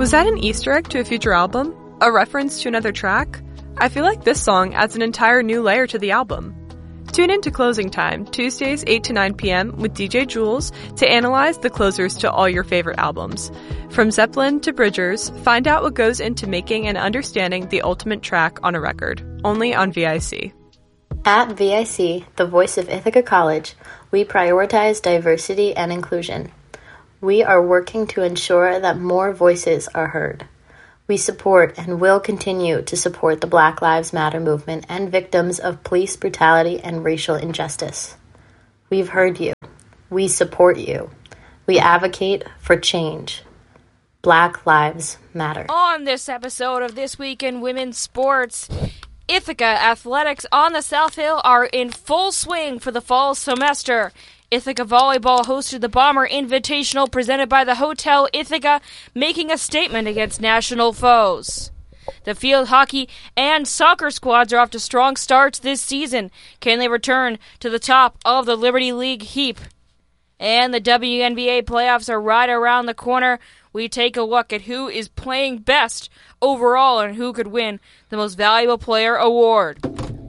Was that an Easter egg to a future album? A reference to another track? I feel like this song adds an entire new layer to the album. Tune in to Closing Time, Tuesdays 8 to 9 p.m. with DJ Jules to analyze the closers to all your favorite albums. From Zeppelin to Bridgers, find out what goes into making and understanding the ultimate track on a record. Only on VIC. At VIC, the voice of Ithaca College, we prioritize diversity and inclusion. We are working to ensure that more voices are heard. We support and will continue to support the Black Lives Matter movement and victims of police brutality and racial injustice. We've heard you. We support you. We advocate for change. Black Lives Matter. On this episode of This Week in Women's Sports, Ithaca athletics on the South Hill are in full swing for the fall semester. Ithaca Volleyball hosted the Bomber Invitational presented by the Hotel Ithaca, making a statement against national foes. The field hockey and soccer squads are off to strong starts this season. Can they return to the top of the Liberty League heap? And the WNBA playoffs are right around the corner. We take a look at who is playing best overall and who could win the Most Valuable Player award.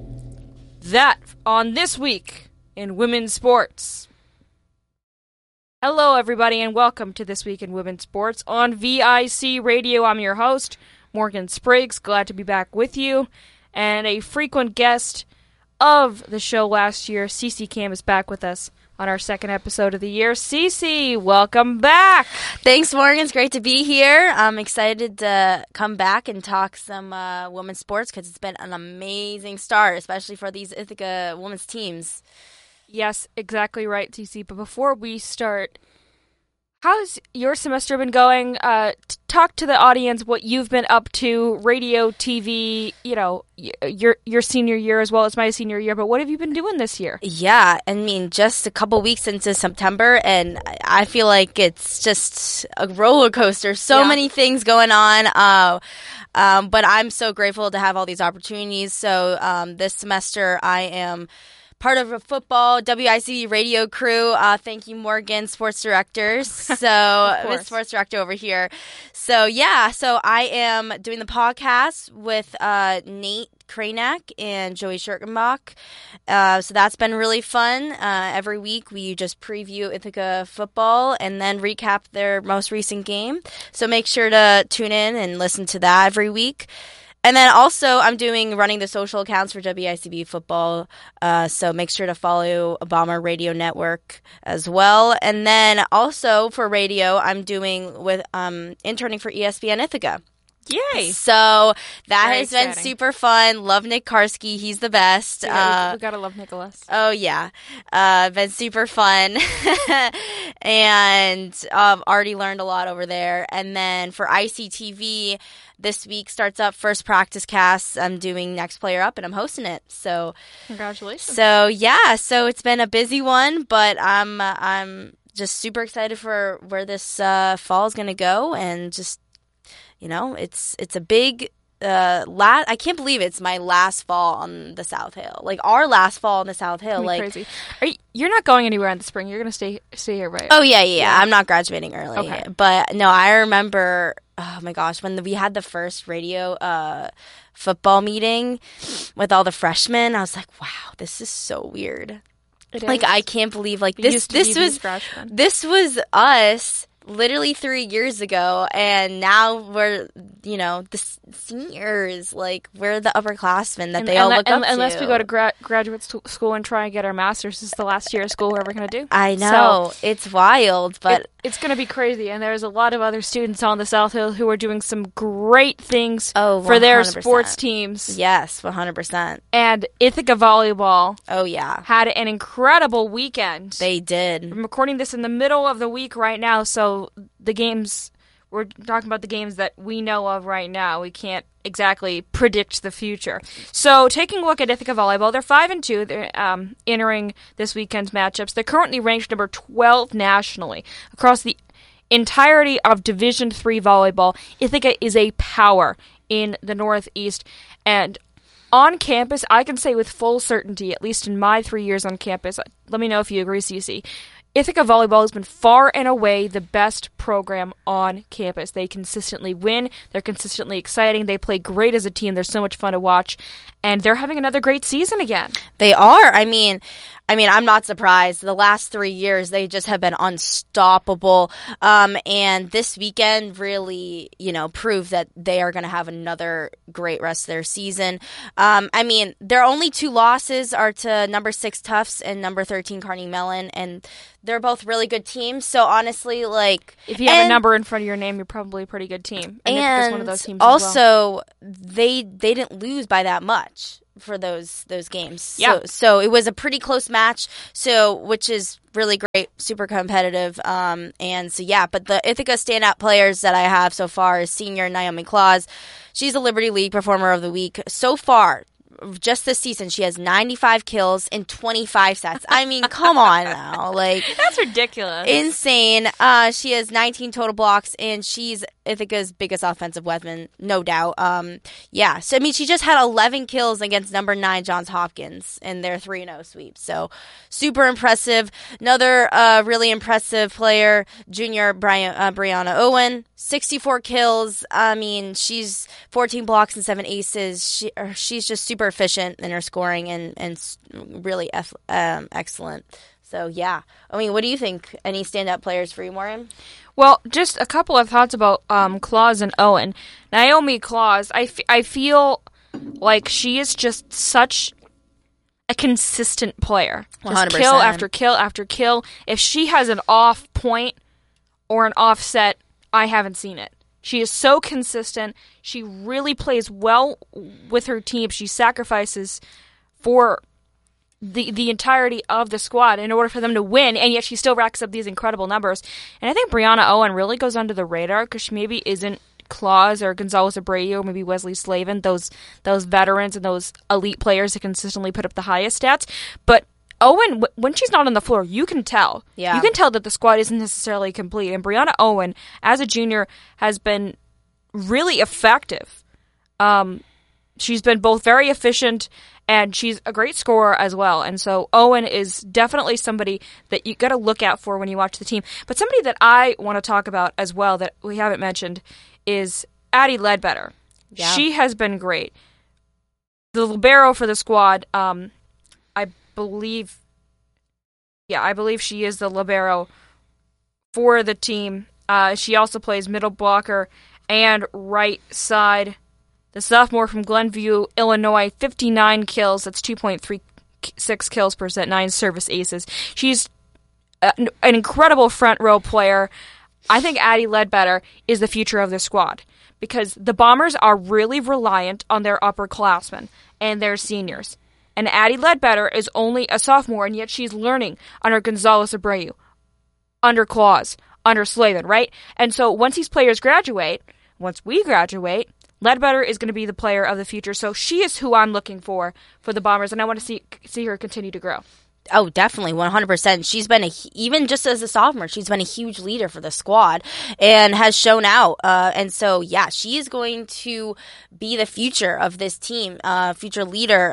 That on This Week in Women's Sports. Hello, everybody, and welcome to This Week in Women's Sports on VIC Radio. I'm your host, Morgan Spriggs. Glad to be back with you. And a frequent guest of the show last year, Cece Cam, is back with us on our second episode of the year. Cece, welcome back. Thanks, Morgan. It's great to be here. I'm excited to come back and talk some women's sports because it's been an amazing start, especially for these Ithaca women's teams. Yes, exactly right, TC. But before we start, how's your semester been going? Talk to the audience what you've been up to, radio, TV, your senior year as well as my senior year. But what have you been doing this year? Yeah, I mean, just a couple weeks into September, and I feel like it's just a roller coaster. So many things going on. But I'm so grateful to have all these opportunities. So this semester, I am part of a football WIC radio crew. Thank you, Morgan, sports directors. So, I'm a sports director over here. So, so I am doing the podcast with Nate Kranek and Joey Schurkenbach. So that's been really fun. Every week we just preview Ithaca football and then recap their most recent game. So make sure to tune in and listen to that every week. And then also, I'm running the social accounts for WICB football, so make sure to follow Bomber Radio Network as well. And then also for radio, I'm interning for ESPN Ithaca. Yay! So that Very has been super fun. Love Nick Karski. He's the best. We gotta love Nicholas. Oh, yeah. Been super fun. And already learned a lot over there. And then for ICTV, this week starts up First Practice Cast. I'm doing Next Player Up, and I'm hosting it. So congratulations. So, so it's been a busy one, but I'm just super excited for where this fall is going to go, and just it's a big I can't believe it's my last fall on the South Hill. Like our last fall on the South Hill. Like crazy. You're not going anywhere in the spring. You're gonna stay here, right? Oh yeah. I'm not graduating early. Okay. But no, I remember. Oh my gosh, when we had the first radio football meeting with all the freshmen, I was like, wow, this is so weird. Like I can't believe this was us literally 3 years ago, and now we're the seniors, like we're the upperclassmen that they all look up to. Unless we go to graduate school and try and get our master's, this is the last year of school we're ever going to do. I know, so it's wild, but it's going to be crazy. And there's a lot of other students on the South Hill who are doing some great things for their sports teams. Yes, 100%. And Ithaca Volleyball, had an incredible weekend. They did. I'm recording this in the middle of the week right now, so the games, we're talking about the games that we know of right now. We can't exactly predict the future. So taking a look at Ithaca Volleyball, they're 5-2. They're entering this weekend's matchups. They're currently ranked number 12 nationally. Across the entirety of Division III volleyball, Ithaca is a power in the Northeast. And on campus, I can say with full certainty, at least in my 3 years on campus, let me know if you agree, Cece, Ithaca Volleyball has been far and away the best program on campus. They consistently win. They're consistently exciting. They play great as a team. They're so much fun to watch. And they're having another great season again. They are. I mean, I'm not surprised. The last 3 years, they just have been unstoppable. And this weekend really, proved that they are going to have another great rest of their season. Their only 2 losses are to number 6 Tufts and number 13 Carnegie Mellon, and they're both really good teams. So honestly, if you have a number in front of your name, you're probably a pretty good team. And one of those teams also, they didn't lose by that much for those games. Yeah. So it was a pretty close match. Which is really great, super competitive. But the Ithaca standout players that I have so far is senior Naomi Claus. She's a Liberty League Performer of the Week so far. Just this season, she has 95 kills in 25 sets. I mean, come on now. That's ridiculous. Insane. She has 19 total blocks, and she's Ithaca's biggest offensive weapon, no doubt. She just had 11 kills against number 9 Johns Hopkins in their 3-0 sweep. So, super impressive. Another really impressive player, junior Brianna Owen, 64 kills. She's 14 blocks and 7 aces. She's just super efficient in her scoring and really excellent. So, yeah. What do you think? Any standout players for you, Maureen? Well, just a couple of thoughts about Claus and Owen. Naomi Claus, I feel like she is just such a consistent player. Just 100%. Kill after kill after kill. If she has an off point or an offset, I haven't seen it. She is so consistent. She really plays well with her team. She sacrifices for the entirety of the squad in order for them to win, and yet she still racks up these incredible numbers. And I think Brianna Owen really goes under the radar because she maybe isn't Claus or Gonzalez Abreu or maybe Wesley Slavin, those veterans and those elite players that consistently put up the highest stats. But Owen, when she's not on the floor, you can tell. Yeah. You can tell that the squad isn't necessarily complete. And Brianna Owen, as a junior, has been really effective. She's been both very efficient and she's a great scorer as well. And so Owen is definitely somebody that you got to look out for when you watch the team. But somebody that I want to talk about as well that we haven't mentioned is Addie Ledbetter. Yeah. She has been great. The libero for the squad, I believe she is the libero for the team. She also plays middle blocker and right side. The sophomore from Glenview, Illinois, 59 kills. That's 2.36 kills per set, 9 service aces. She's an incredible front row player. I think Addie Ledbetter is the future of the squad because the Bombers are really reliant on their upperclassmen and their seniors. And Addie Ledbetter is only a sophomore, and yet she's learning under Gonzalez Abreu, under Claus, under Slavin, right? And so once these players graduate, once we graduate, Ledbetter is going to be the player of the future. So she is who I'm looking for the Bombers, and I want to see her continue to grow. Oh, definitely, 100%. She's been, even just as a sophomore, she's been a huge leader for the squad and has shown out. And so, yeah, she is going to be the future of this team, future leader.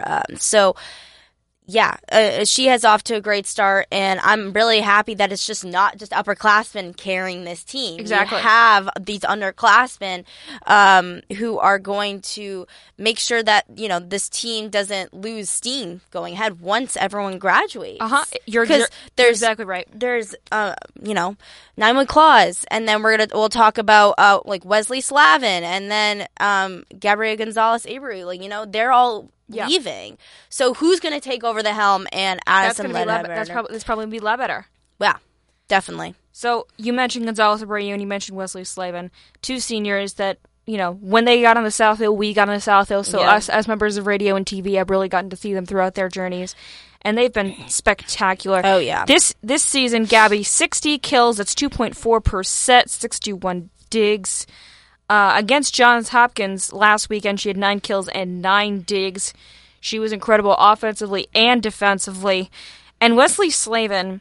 She has off to a great start, and I'm really happy that it's just not just upperclassmen carrying this team. Exactly. You have these underclassmen who are going to make sure that, this team doesn't lose steam going ahead once everyone graduates. You're exactly right. There's, Naomi Claus, and then we'll talk about Wesley Slavin, and then Gabriela Gonzalez Abreu. They're all leaving. So who's going to take over the helm and Addison Ledbetter? That's probably going to be Ledbetter. Yeah, definitely. So you mentioned Gonzalez Abreu and you mentioned Wesley Slavin, 2 seniors that, when they got on the South Hill, we got on the South Hill. So us as members of radio and TV have really gotten to see them throughout their journeys. And they've been spectacular. Oh, yeah. This season, Gabby, 60 kills. That's 2.4 per set, 61 digs. Against Johns Hopkins last weekend, she had 9 kills and 9 digs. She was incredible offensively and defensively. And Wesley Slavin,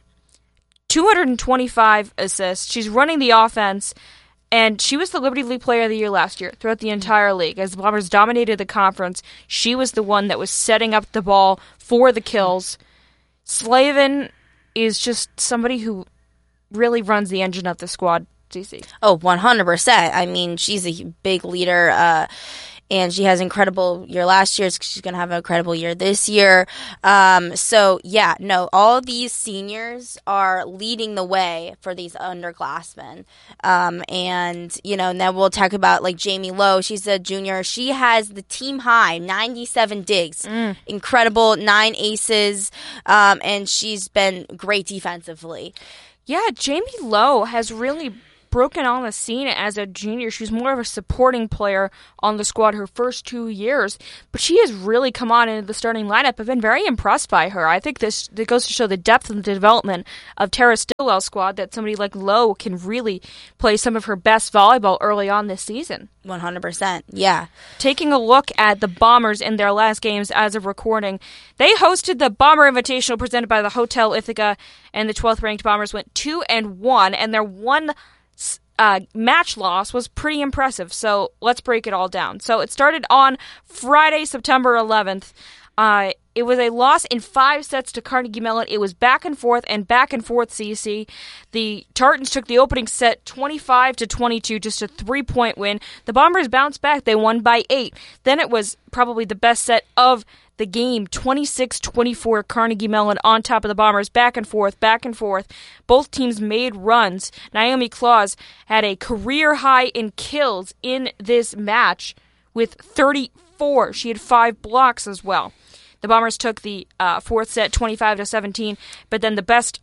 225 assists. She's running the offense, and she was the Liberty League Player of the Year last year throughout the entire league. As the Bombers dominated the conference, she was the one that was setting up the ball for the kills. Slavin is just somebody who really runs the engine of the squad, CC. Oh, 100%. I mean, she's a big leader, and she has incredible year last year. She's going to have an incredible year this year. All these seniors are leading the way for these underclassmen. And then we'll talk about like Jamie Lowe. She's a junior. She has the team high, 97 digs. Incredible, 9 aces, and she's been great defensively. Yeah, Jamie Lowe has really broken on the scene as a junior. She was more of a supporting player on the squad her first 2 years, but she has really come on into the starting lineup. I've been very impressed by her. I think this goes to show the depth and the development of Tara Stillwell's squad, that somebody like Lowe can really play some of her best volleyball early on this season. 100%, yeah. Taking a look at the Bombers in their last games as of recording, they hosted the Bomber Invitational presented by the Hotel Ithaca, and the 12th ranked Bombers went 2-1, and their one match loss was pretty impressive. So let's break it all down. So it started on Friday, September 11th. It was a loss in 5 sets to Carnegie Mellon. It was back and forth, CC. The Tartans took the opening set 25-22, just a 3-point win. The Bombers bounced back. They won by 8. Then it was probably the best set of the game, 26-24, Carnegie Mellon on top of the Bombers, back and forth. Both teams made runs. Naomi Claus had a career high in kills in this match with 34. She had 5 blocks as well. The Bombers took the fourth set 25-17, but then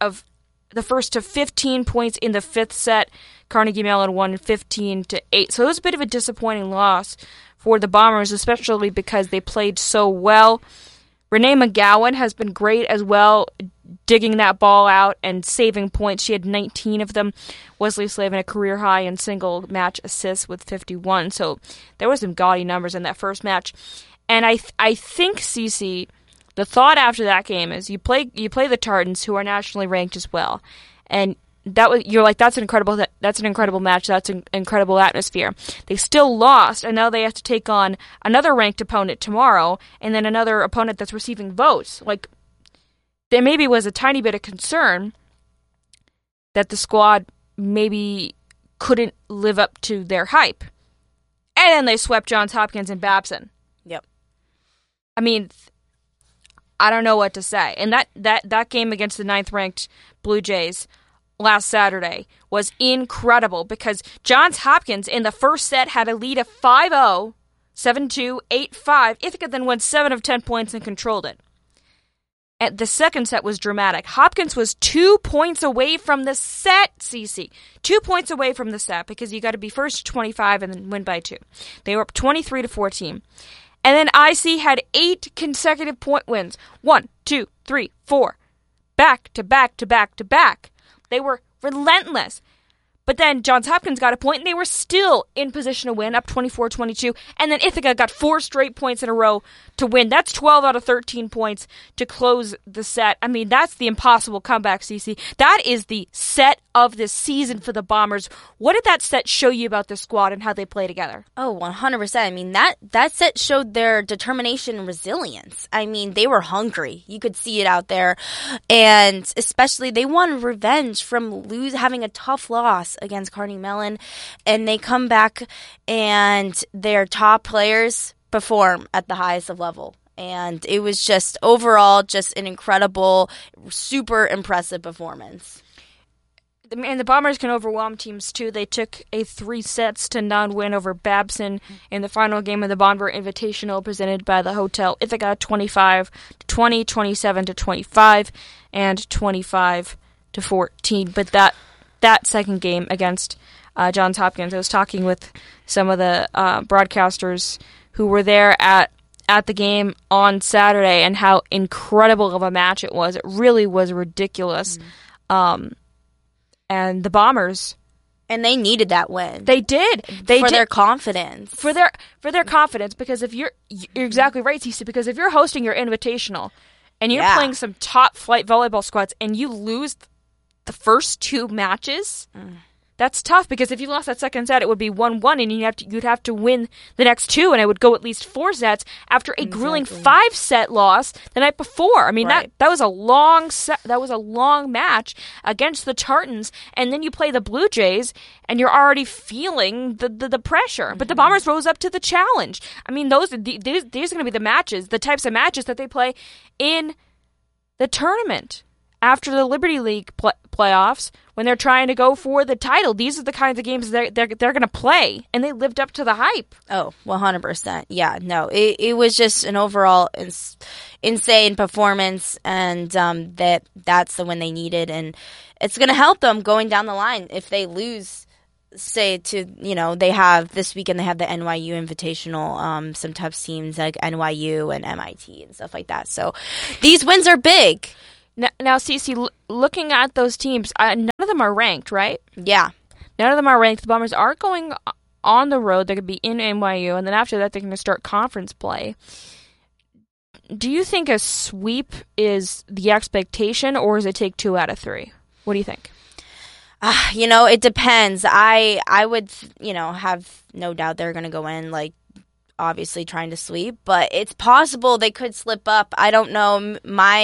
the first to 15 points in the 5th set, Carnegie Mellon won 15-8. So it was a bit of a disappointing loss for the Bombers, especially because they played so well. Renee McGowan has been great as well, digging that ball out and saving points. She had 19 of them. Wesley Slavin a career high in single match assists with 51. So there was some gaudy numbers in that first match. And I think, CC, the thought after that game is you play the Tartans, who are nationally ranked as well, and you're like, that's an incredible match, that's an incredible atmosphere. They still lost, and now they have to take on another ranked opponent tomorrow, and then another opponent that's receiving votes. Like, there maybe was a tiny bit of concern that the squad maybe couldn't live up to their hype, and then they swept Johns Hopkins and Babson. Yep. I mean, I don't know what to say. And that game against the 9th-ranked Blue Jays last Saturday was incredible, because Johns Hopkins in the first set had a lead of 5-0, 7-2, 8-5. Ithaca then won 7 of 10 points and controlled it. And the second set was dramatic. Hopkins was 2 points away from the set, CC. 2 points away from the set, because you got to be first to 25 and then win by 2. They were up 23-14. And then IC had 8 consecutive point wins. 1, 2, 3, 4. Back to back to back to back. They were relentless. But then Johns Hopkins got a point, and they were still in position to win, up 24-22. And then Ithaca got 4 straight points in a row to win. That's 12 out of 13 points to close the set. I mean, that's the impossible comeback, CC. That is the set of this season for the Bombers. What did that set show you about the squad and how they play together? Oh, 100%. I mean, that set showed their determination and resilience. I mean, they were hungry. You could see it out there. And especially, they wanted revenge from having a tough loss against Carnegie Mellon. And they come back, and their top players perform at the highest of level. And it was just overall just an incredible, super impressive performance. And the Bombers can overwhelm teams, too. They took a 3-0 win over Babson in the final game of the Bomber Invitational presented by the Hotel Ithaca, 25-20, 27-25, and 25-14. But that second game against Johns Hopkins, I was talking with some of the broadcasters who were there at the game on Saturday, and how incredible of a match it was. It really was ridiculous. And the Bombers, and they needed that win. They did. Their confidence. For their confidence, because if you're exactly right, Cece, because if you're hosting your invitational and you're playing some top flight volleyball squads and you lose the first 2 matches, that's tough because if you lost that second set, it would be 1-1, and you'd have to win the next two, and it would go at least 4 sets after a grueling 5-set loss the night before. I mean, that was a long match against the Tartans, and then you play the Blue Jays, and you're already feeling the pressure. But the Bombers rose up to the challenge. I mean, these are going to be the types of matches that they play in the tournament. After the Liberty League playoffs, when they're trying to go for the title, these are the kinds of games they're going to play, and they lived up to the hype. Oh, 100%. Yeah, no, it was just an overall insane performance, and that's the win they needed, and it's going to help them going down the line if they lose. Say they have this weekend, they have the NYU Invitational, some tough teams like NYU and MIT and stuff like that. So these wins are big. Now, Cece, looking at those teams, none of them are ranked, right? Yeah. None of them are ranked. The Bombers are going on the road. They're going to be in NYU, and then after that, they're going to start conference play. Do you think a sweep is the expectation, or is it take 2 out of 3? What do you think? It depends. I would, have no doubt they're going to go in, obviously trying to sweep, but it's possible they could slip up. I don't know.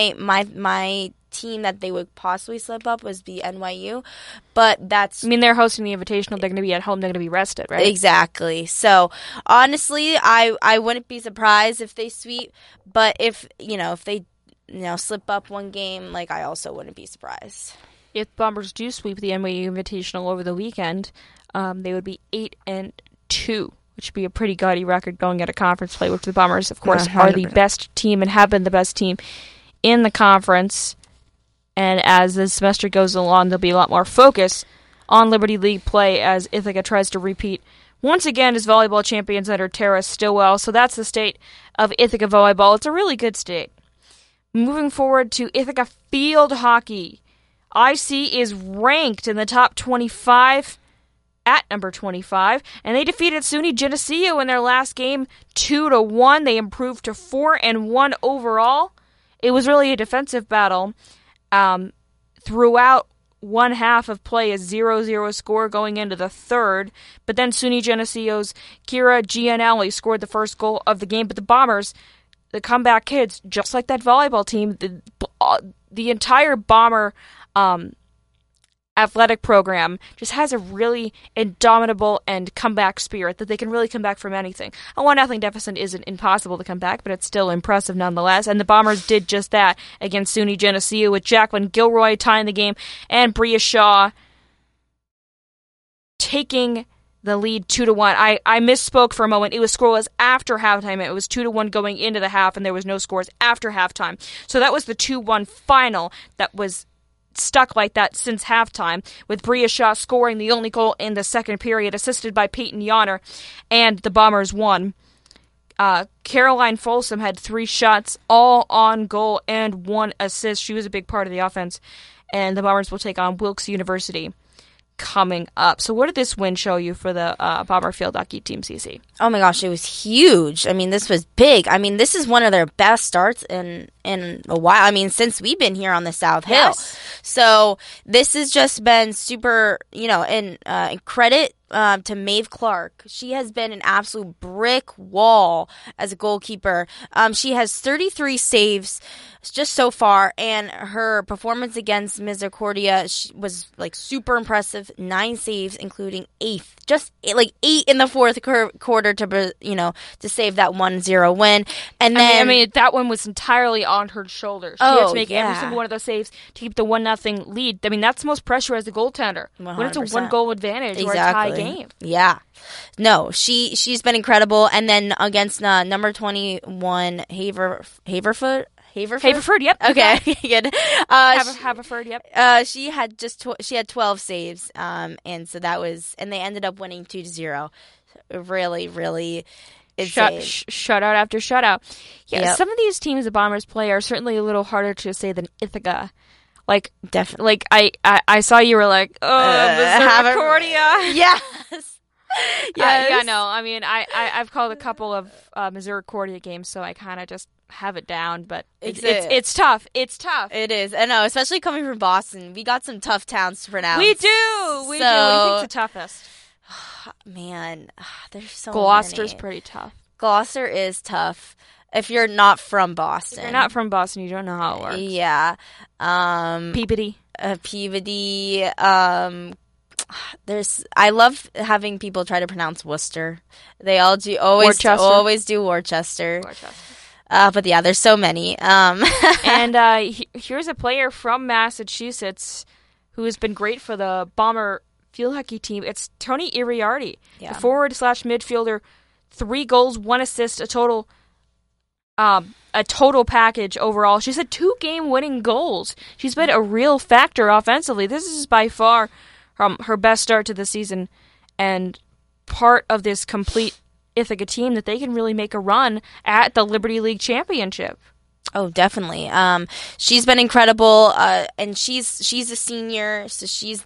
My team that they would possibly slip up was the NYU, but that's... I mean, they're hosting the Invitational. They're going to be at home. They're going to be rested, right? Exactly. So, honestly, I wouldn't be surprised if they sweep, but if they, slip up one game, I also wouldn't be surprised. If Bombers do sweep the NYU Invitational over the weekend, they would be 8-2. Which would be a pretty gaudy record going at a conference play, which the Bombers, of course, 100%. Are the best team and have been the best team in the conference. And as the semester goes along, there'll be a lot more focus on Liberty League play as Ithaca tries to repeat once again as volleyball champions under Tara Stillwell. So that's the state of Ithaca volleyball. It's a really good state. Moving forward to Ithaca field hockey. IC is ranked in the top 25 at number 25, and they defeated SUNY Geneseo in their last game 2-1. They improved to 4-1 overall. It was really a defensive battle. Throughout one half of play, a 0-0 score going into the third, but then SUNY Geneseo's Kira Gianelli scored the first goal of the game, but the Bombers, the comeback kids, just like that volleyball team, the entire Bomber athletic program just has a really indomitable and comeback spirit that they can really come back from anything. A 1-0 deficit isn't impossible to come back, but it's still impressive nonetheless. And the Bombers did just that against SUNY Geneseo with Jacqueline Gilroy tying the game and Bria Shaw taking the lead 2-1. I misspoke for a moment. It was scoreless after halftime. It was 2-1 going into the half, and there was no scores after halftime. So that was the 2-1 final that was stuck like that since halftime, with Bria Shaw scoring the only goal in the second period, assisted by Peyton Yonner, and the Bombers won. Caroline Folsom had 3 shots, all on goal, and 1 assist. She was a big part of the offense, and the Bombers will take on Wilkes University coming up. So what did this win show you for the Bomber field hockey team, CC? Oh my gosh, it was huge. I mean, this was big. I mean, this is one of their best starts in a while. I mean, since we've been here on the South Hill. Yes. So this has just been super, and credit to Maeve Clark. She has been an absolute brick wall as a goalkeeper. She has 33 saves just so far, and her performance against Misericordia was super impressive. 9 saves, including 8 in the fourth quarter to save that 1-0 win. And then I mean that one was entirely on her shoulders. She had to make every single one of those saves to keep the 1-0 lead. I mean, that's the most pressure as a goaltender 100%. when it's a 1-goal advantage or a tie game. Yeah. No, she's been incredible. And then against number 21 Haverford. Yep. Okay, good. Haverford, yep. She had 12 saves, and so that was, and they ended up winning 2-0. Really, really insane. Shutout after shutout. Yeah, yep. Some of these teams the Bombers play are certainly a little harder to say than Ithaca. Definitely. I saw you were like, oh, Misericordia. Yes. Yeah, no. I mean, I've called a couple of Misericordia games, so I kind of just have it down. But it's tough. It's tough. It is. I know, especially coming from Boston. We got some tough towns to pronounce. We do. We do. What do you think's the toughest? Man, there's so Gloucester's many. pretty tough. Gloucester is tough. If you're not from Boston. If you're not from Boston, you don't know how it works. Yeah. Peabody. Peabody. I love having people try to pronounce Worcester. They all do always do Worcester. But yeah, there's so many. And here's a player from Massachusetts who has been great for the Bomber field hockey team. It's Tony Iriarty, the forward/midfielder. 3 goals, 1 assist, a total package overall. She's had 2 game-winning goals. She's been a real factor offensively. This is by far her best start to the season, and part of this complete Ithaca team that they can really make a run at the Liberty League Championship. Oh, definitely. She's been incredible, and she's a senior, so she's